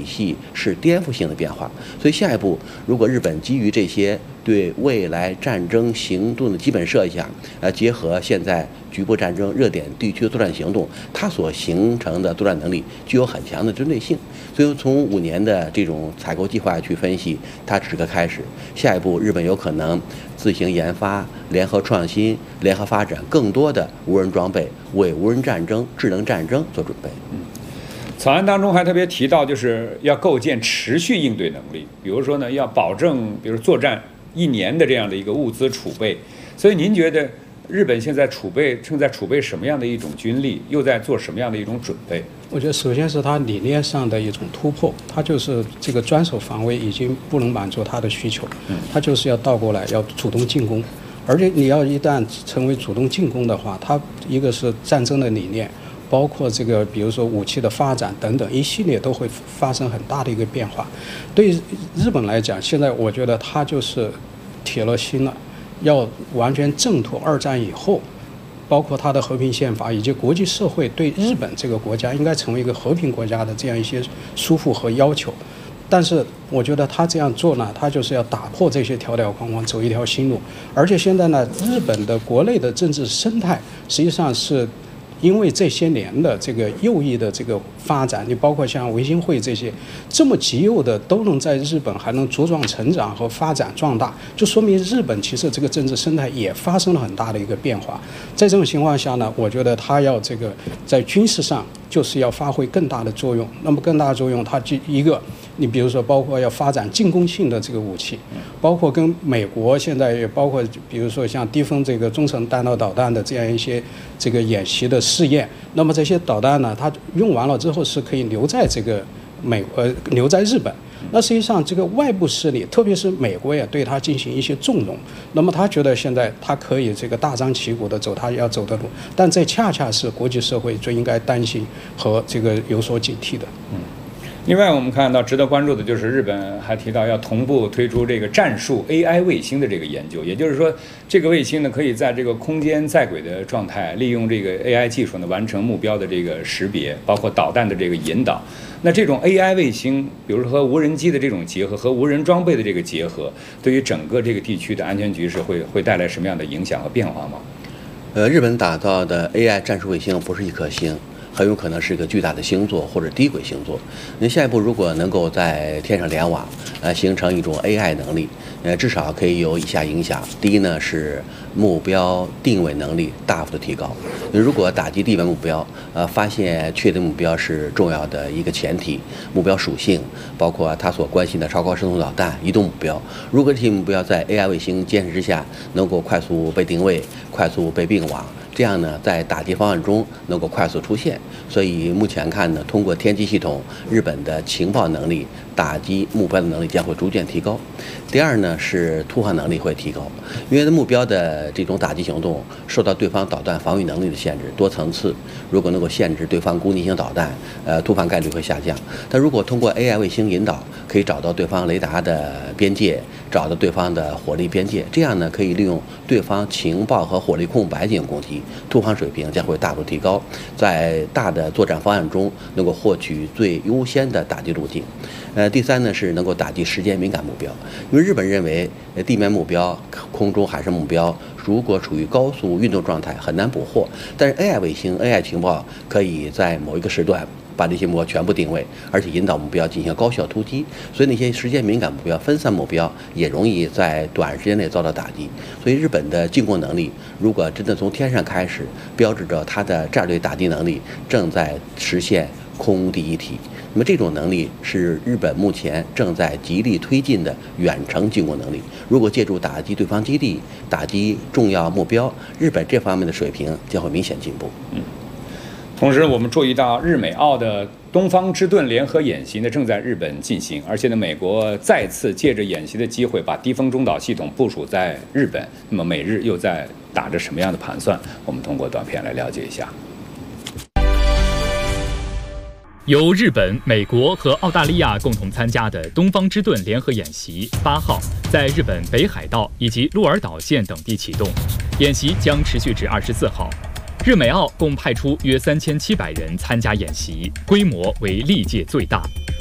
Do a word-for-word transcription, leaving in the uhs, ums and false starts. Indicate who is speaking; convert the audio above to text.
Speaker 1: 系是颠覆性的变化。所以下一步，如果日本基于这些对未来战争行动的基本设想，呃，结合现在局部战争热点地区的作战行动，它所形成的作战能力具有很强的针对性。所以从五年的这种采购计划去分析，它只是个开始。下一步，日本有可能自行研发、联合创新、联合发展更多的无人装备，为无人战争、智能战争做准备。
Speaker 2: 嗯，草案当中还特别提到，就是要构建持续应对能力，比如说呢，要保证，比如作战一年的这样的一个物资储备。所以您觉得日本现在储备正在储备什么样的一种军力，又在做什么样的一种准备？
Speaker 3: 我觉得首先是它理念上的一种突破，它就是这个专守防卫已经不能满足它的需求，它就是要倒过来要主动进攻，而且你要一旦成为主动进攻的话，它一个是战争的理念，包括这个比如说武器的发展等等一系列都会发生很大的一个变化。对于日本来讲，现在我觉得它就是铁了心了，要完全挣脱二战以后，包括它的和平宪法以及国际社会对日本这个国家应该成为一个和平国家的这样一些束缚和要求。但是我觉得他这样做呢，他就是要打破这些条条框框，走一条新路。而且现在呢，日本的国内的政治生态实际上是因为这些年的这个右翼的这个发展，你包括像维新会这些这么极右的都能在日本还能茁壮成长和发展壮大，就说明日本其实这个政治生态也发生了很大的一个变化。在这种情况下呢，我觉得他要这个在军事上就是要发挥更大的作用。那么更大的作用，它就一个，你比如说包括要发展进攻性的这个武器，包括跟美国现在也包括比如说像低风这个中程弹道导弹的这样一些这个演习的试验。那么这些导弹呢，它用完了之后是可以留在这个美呃留在日本。那实际上这个外部势力，特别是美国也对它进行一些纵容。那么他觉得现在他可以这个大张旗鼓的走他要走的路，但这恰恰是国际社会最应该担心和这个有所警惕的。
Speaker 2: 嗯。另外，我们看到值得关注的就是日本还提到要同步推出这个战术 A I 卫星的这个研究，也就是说，这个卫星呢可以在这个空间在轨的状态，利用这个 A I 技术呢完成目标的这个识别，包括导弹的这个引导。那这种 A I 卫星，比如说和无人机的这种结合，和无人装备的这个结合，对于整个这个地区的安全局势会会带来什么样的影响和变化吗？
Speaker 1: 呃，日本打造的 A I 战术卫星不是一颗星。很有可能是一个巨大的星座或者低轨星座。那下一步如果能够在天上联网，呃，形成一种 A I 能力，呃，至少可以有以下影响。第一呢是目标定位能力大幅的提高。如果打击地面目标，呃，发现确定目标是重要的一个前提，目标属性，包括它所关心的超高声速导弹、移动目标。如果这些目标在 A I 卫星监视之下能够快速被定位、快速被并网，这样呢，在打击方案中能够快速出现。所以目前看呢，通过天基系统，日本的情报能力、打击目标的能力将会逐渐提高。第二呢，是突防能力会提高，因为目标的这种打击行动受到对方导弹防御能力的限制，多层次。如果能够限制对方攻击型导弹，呃，突防概率会下降。但如果通过 A I 卫星引导，可以找到对方雷达的边界，找到对方的火力边界，这样呢，可以利用对方情报和火力空白进行攻击，突防水平将会大幅提高，在大的作战方案中能够获取最优先的打击路径。呃，第三呢是能够打击时间敏感目标，因为日本认为地面目标、空中海上目标如果处于高速运动状态很难捕获，但是 A I 卫星、A I 情报可以在某一个时段把这些目标全部定位，而且引导目标进行高效突击，所以那些时间敏感目标、分散目标也容易在短时间内遭到打击。所以日本的进攻能力，如果真的从天上开始，标志着它的战略打击能力正在实现空第一体。那么这种能力是日本目前正在极力推进的远程进攻能力。如果借助打击对方基地、打击重要目标，日本这方面的水平将会明显进步。
Speaker 2: 嗯。同时，我们注意到日美澳的东方之盾联合演习呢正在日本进行，而且呢，美国再次借着演习的机会把低风中导系统部署在日本。那么，美日又在打着什么样的盘算？我们通过短片来了解一下。
Speaker 4: 由日本、美国和澳大利亚共同参加的东方之盾联合演习，八号在日本北海道以及鹿儿岛县等地启动，演习将持续至二十四号。日美澳共派出约三千七百人参加演习，规模为历届最大。